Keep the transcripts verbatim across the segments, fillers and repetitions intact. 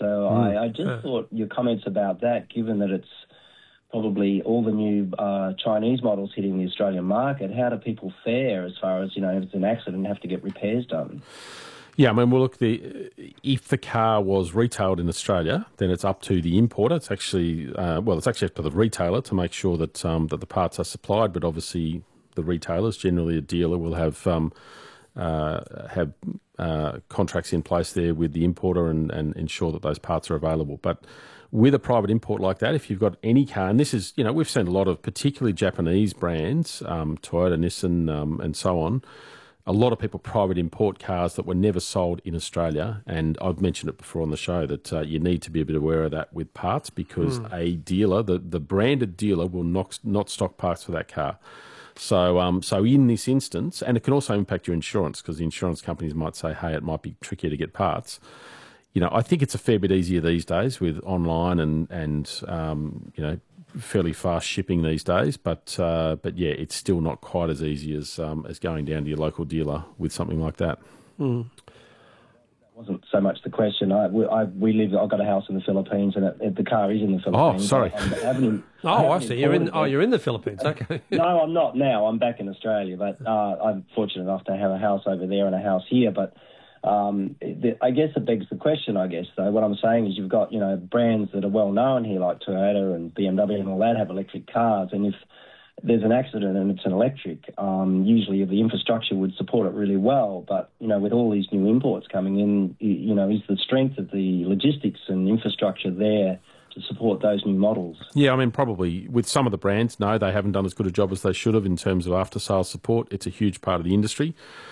So mm. I, I just yeah. thought your comments about that, given that it's probably all the new uh, Chinese models hitting the Australian market, how do people fare as far as, you know, if it's an accident and have to get repairs done? Yeah, I mean, well, look, the, if the car was retailed in Australia, then it's up to the importer. It's actually, uh, well, it's actually up to the retailer to make sure that um, that the parts are supplied, but obviously the retailers, generally a dealer, will have um, uh, have uh, contracts in place there with the importer and, and ensure that those parts are available. But with a private import like that, if you've got any car, and this is, you know, we've seen a lot of particularly Japanese brands, um, Toyota, Nissan, um, and so on, a lot of people private import cars that were never sold in Australia. And I've mentioned it before on the show that uh, you need to be a bit aware of that with parts, because mm. a dealer, the, the branded dealer, will not, not stock parts for that car. So um, so in this instance, and it can also impact your insurance, because the insurance companies might say, hey, it might be trickier to get parts. You know, I think it's a fair bit easier these days with online and, and um, you know, fairly fast shipping these days. But, uh, but yeah, it's still not quite as easy as um, as going down to your local dealer with something like that. Mm. That wasn't so much the question. I, we, I, we live, I've got a house in the Philippines, and it, it, the car is in the Philippines. Oh, sorry. I, I haven't, oh, I, I see. You're in, oh, you're in the Philippines. Okay. No, I'm not now. I'm back in Australia, but uh, I'm fortunate enough to have a house over there and a house here. But Um, the, I guess it begs the question, I guess, though. What I'm saying is you've got, you know, brands that are well known here like Toyota and B M W and all that have electric cars. And if there's an accident and it's an electric, um, usually the infrastructure would support it really well. But, you know, with all these new imports coming in, you know, is the strength of the logistics and infrastructure there to support those new models? Yeah, I mean, probably with some of the brands, no, they haven't done as good a job as they should have in terms of after-sales support. It's a huge part of the industry.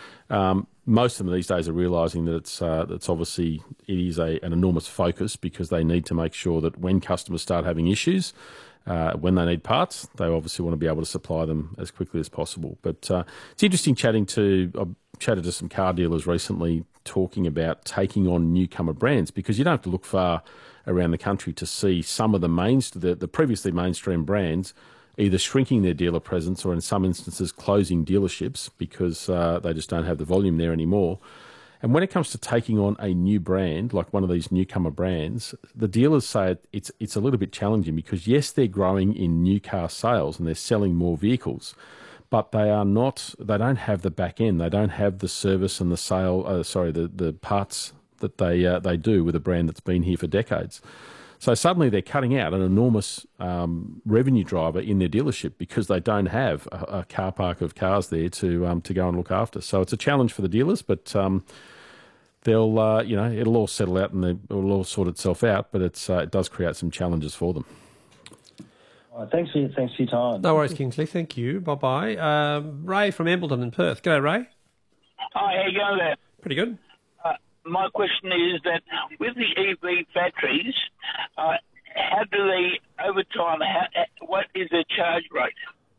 Um, most of them these days are realising that it's uh, that's obviously it is a, an enormous focus, because they need to make sure that when customers start having issues, uh, when they need parts, they obviously want to be able to supply them as quickly as possible. But uh, it's interesting chatting to I've chatted to some car dealers recently talking about taking on newcomer brands, because you don't have to look far around the country to see some of the main the, the previously mainstream brands either shrinking their dealer presence or in some instances closing dealerships because uh, they just don't have the volume there anymore. And when it comes to taking on a new brand, like one of these newcomer brands, the dealers say it's it's a little bit challenging, because yes, they're growing in new car sales and they're selling more vehicles, but they are not, they don't have the back end. They don't have the service and the sale, uh, sorry, the, the parts that they uh, they do with a brand that's been here for decades. So suddenly they're cutting out an enormous um, revenue driver in their dealership because they don't have a, a car park of cars there to um, to go and look after. So it's a challenge for the dealers, but um, they'll uh, you know it'll all settle out and they, it'll all sort itself out. But it's uh, it does create some challenges for them. All right, thanks for your, thanks for your time. No worries, Kingsley. Thank you. Bye bye. Um, Ray from Embleton in Perth. G'day, Ray. Hi, how you going there? Pretty good. My question is that with the E V batteries, uh, how do they, over time, how, what is their charge rate?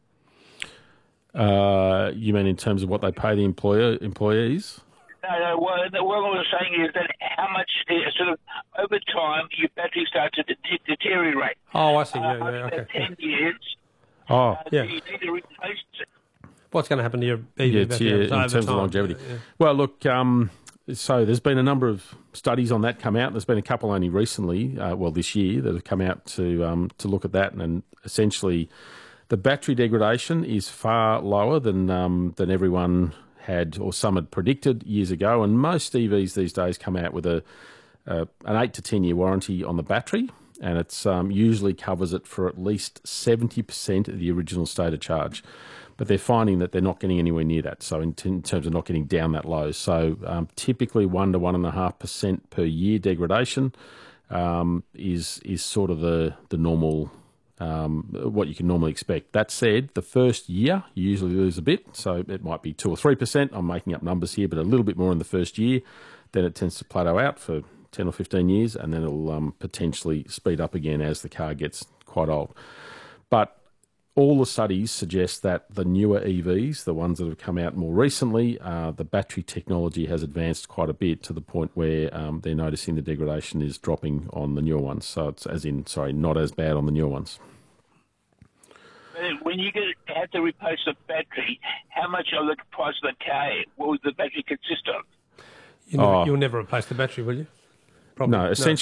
Uh, you mean in terms of what they pay the employer employees? No, no, what, what I was saying is that how much, uh, sort of, over time, your batteries start to de- deteriorate. Oh, I see. Yeah, uh, yeah, okay. ten years. Oh, uh, yeah. Do you need to replace it? What's going to happen to your E V yeah, battery yeah, in over terms time? of longevity? Yeah, yeah. Well, look, um, so there's been a number of studies on that come out. There's been a couple only recently, uh, well, this year, that have come out to um, to look at that, and, and essentially the battery degradation is far lower than um, than everyone had or some had predicted years ago. And most E Vs these days come out with a uh, an eight to ten year warranty on the battery, and it's um, usually covers it for at least seventy percent of the original state of charge. But they're finding that they're not getting anywhere near that. So in, t- in terms of not getting down that low, so um, typically one to one and a half percent per year degradation um, is is sort of the the normal um, what you can normally expect. That said, the first year you usually lose a bit, so it might be two or three percent. I'm making up numbers here, but a little bit more in the first year. Then it tends to plateau out for ten or fifteen years, and then it'll um, potentially speed up again as the car gets quite old. But all the studies suggest that the newer E Vs, the ones that have come out more recently, uh, the battery technology has advanced quite a bit to the point where um, they're noticing the degradation is dropping on the newer ones. So it's as in, sorry, not as bad on the newer ones. When you get, have to replace the battery, how much of the price of the car will the battery consist of? You never, Oh. You'll never replace the battery, will you? Probably. No, essentially